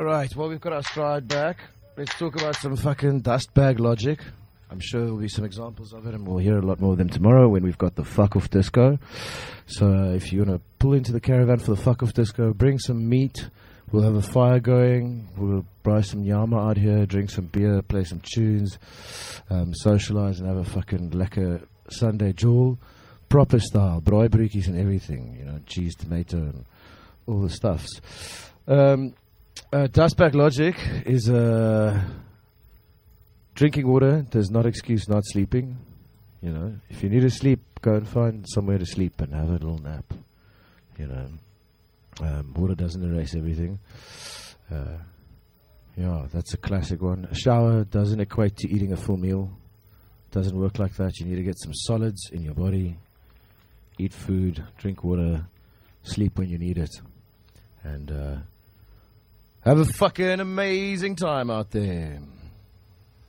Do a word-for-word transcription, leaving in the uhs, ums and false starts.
Alright, well, we've got our stride back. Let's talk about some fucking dust bag logic. I'm sure there'll be some examples of it, and we'll hear a lot more of them tomorrow when we've got the fuck off disco. So uh, if you want to pull into the caravan for the fuck off disco, bring some meat. We'll have a fire going. We'll buy some yama out here, drink some beer, play some tunes, um, socialize, and have a fucking lekker Sunday jewel. Proper style, braaibroodjies and everything, you know, cheese, tomato, and all the stuffs. Um, uh, dust bag logic is a... Uh, Drinking water does not excuse not sleeping. You know, if you need to sleep, go and find somewhere to sleep and have a little nap. You know, um, water doesn't erase everything. Uh, yeah, that's a classic one. A shower doesn't equate to eating a full meal. Doesn't work like that. You need to get some solids in your body. Eat food, drink water, sleep when you need it, and uh, have a fucking amazing time out there.